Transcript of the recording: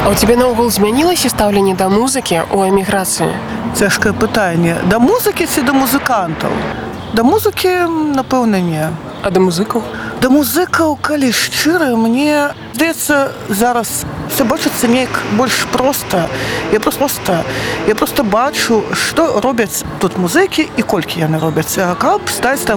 А у тебе наогул змянілася стаўленне да музыкі ў эміграцыі? Цяжкае пытанне. Да музыкі ці да музыкантаў? Да музыкі, напэўна, не. А да музыкаў? Да музыкаў, калі шчыра, мне здаецца, зараз все бачыцца неяк больш проста. Я проста бачу, што робяць тут музыкі і колькі яны робяць. Каб стаць там